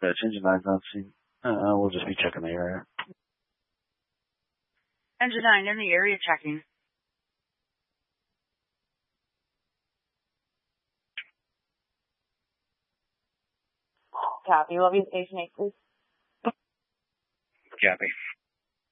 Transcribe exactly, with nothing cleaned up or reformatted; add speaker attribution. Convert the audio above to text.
Speaker 1: Uh, change nine nineteen. Uh, we'll just be checking the area.
Speaker 2: Engine nine in the area checking.
Speaker 3: Copy. Lobby Station eight, please.
Speaker 1: Copy.